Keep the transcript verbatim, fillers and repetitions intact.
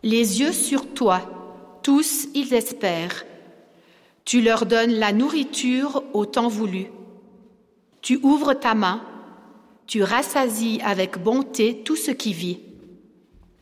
Les yeux sur toi, tous ils espèrent. Tu leur donnes la nourriture au temps voulu. Tu ouvres ta main, tu rassasies avec bonté tout ce qui vit.